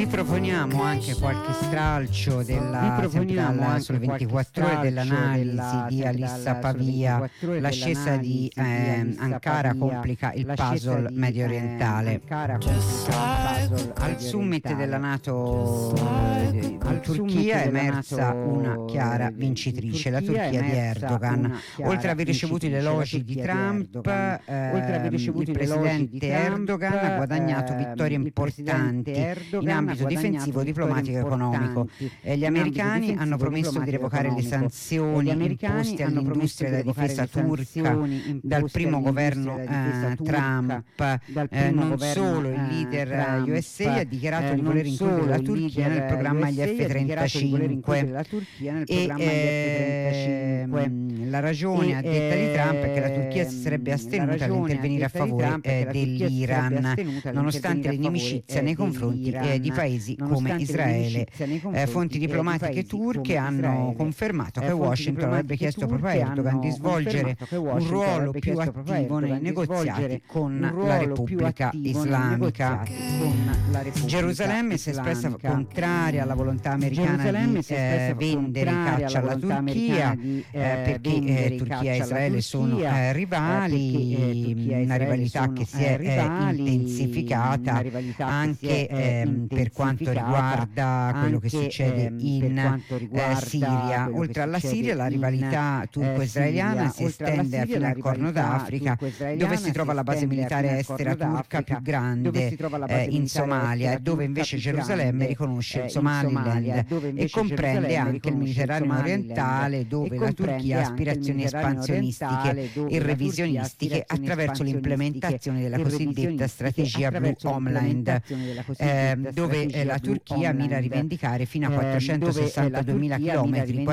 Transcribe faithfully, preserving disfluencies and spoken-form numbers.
Vi proponiamo anche qualche stralcio della, sempre dal Sole ventiquattro Ore, dell'analisi di Alissa Pavia. L'ascesa di eh, Ankara complica il puzzle medio orientale. Al summit della NATO in Turchia è emersa una chiara vincitrice, la Turchia di Erdogan. Oltre ad aver ricevuto le elogi di Trump, eh, il presidente Erdogan ha guadagnato vittorie importanti in ambito difensivo, diplomatico e economico. Eh, gli americani hanno promesso di revocare le sanzioni imposte all'industria della difesa turca dal primo governo eh, Trump. Eh, non solo, il leader U S A ha dichiarato di voler includere la Turchia nel programma gli F trentacinque e eh, la ragione a detta di Trump è che la Turchia si sarebbe astenuta dall'intervenire a favore eh, dell'Iran, nonostante l'inimicizia nei confronti eh, di paesi come Israele. Eh, fonti diplomatiche turche hanno confermato che Washington avrebbe chiesto proprio a Erdogan di svolgere un ruolo più attivo nei negoziati con la Repubblica Islamica. Gerusalemme si è espressa contraria alla volontà americana di eh, vendere i caccia alla Turchia eh, perché eh, Turchia e Israele sono eh, rivali, una rivalità che si è eh, intensificata anche eh, per quanto riguarda quello che succede in eh, Siria. Oltre alla Siria, la rivalità turco-israeliana si estende fino al Corno d'Africa, dove si trova la base militare estera turca più grande eh, in Somalia, dove invece Gerusalemme riconosce il Somaliland e comprende anche il Mediterraneo orientale, dove la Turchia ha aspirazioni espansionistiche e revisionistiche attraverso l'implementazione della cosiddetta strategia Blue Homeland, eh, dove eh, la Turchia mira a rivendicare fino a quattrocentosessantaduemila chilometri